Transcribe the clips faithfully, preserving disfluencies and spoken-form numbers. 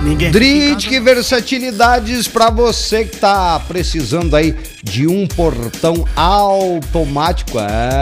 Dritk Versatilidades, para você que tá precisando aí de um portão automático.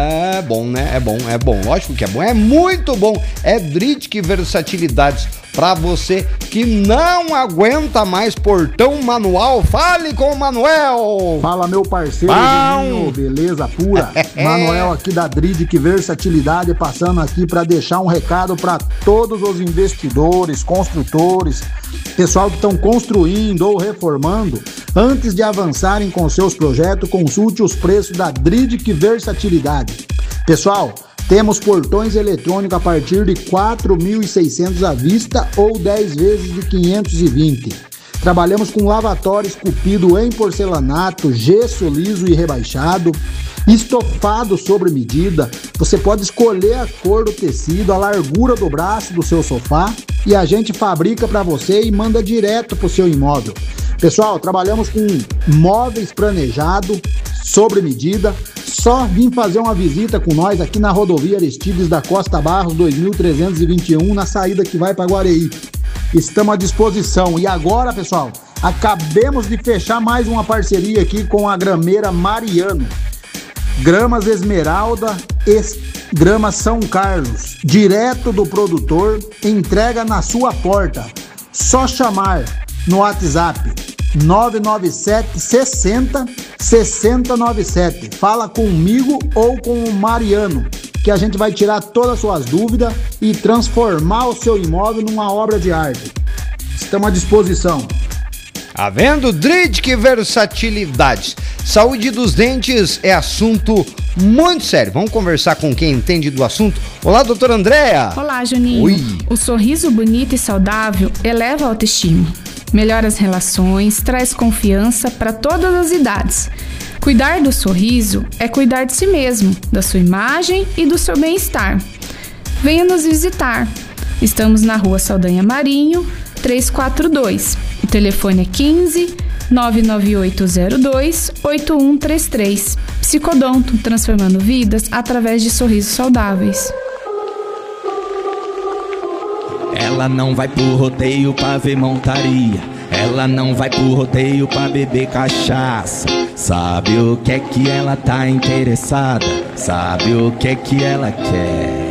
É bom, né? É bom, é bom. Lógico que é bom, é muito bom. É Dritk Versatilidades. Para você que não aguenta mais portão manual, fale com o Manuel. Fala, meu parceiro, Juninho, beleza pura. Manuel aqui da Dritk Versatilidade, passando aqui para deixar um recado para todos os investidores, construtores, pessoal que estão construindo ou reformando. Antes de avançarem com seus projetos, consulte os preços da Dritk Versatilidade. Pessoal, temos portões eletrônicos a partir de quatro mil e seiscentos à vista ou dez vezes de quinhentos e vinte. Trabalhamos com lavatório esculpido em porcelanato, gesso liso e rebaixado, estofado sobre medida. Você pode escolher a cor do tecido, a largura do braço do seu sofá e a gente fabrica para você e manda direto para o seu imóvel. Pessoal, trabalhamos com móveis planejados, sobre medida. Só vim fazer uma visita com nós aqui na rodovia Aristides da Costa Barros dois mil trezentos e vinte e um, na saída que vai para Guareí. Estamos à disposição. E agora, pessoal, acabemos de fechar mais uma parceria aqui com a grameira Mariano. Gramas Esmeralda, es... Grama São Carlos, direto do produtor, entrega na sua porta. Só chamar no WhatsApp nove nove sete sessenta sessenta noventa e sete. Fala comigo ou com o Mariano, que a gente vai tirar todas as suas dúvidas e transformar o seu imóvel numa obra de arte. Estamos à disposição. Havendo Dritk Versatilidades. Saúde dos dentes é assunto muito sério. Vamos conversar com quem entende do assunto. Olá, doutora Andréa. Olá, Juninho. Oi. O sorriso bonito e saudável eleva a autoestima, melhora as relações, traz confiança para todas as idades. Cuidar do sorriso é cuidar de si mesmo, da sua imagem e do seu bem-estar. Venha nos visitar. Estamos na Rua Saldanha Marinho, trezentos e quarenta e dois. O telefone é quinze, nove nove oito zero dois, oito um três três. Psicodonto, transformando vidas através de sorrisos saudáveis. Ela não vai pro rodeio pra ver montaria. Ela não vai pro rodeio pra beber cachaça. Sabe o que é que ela tá interessada? Sabe o que é que ela quer?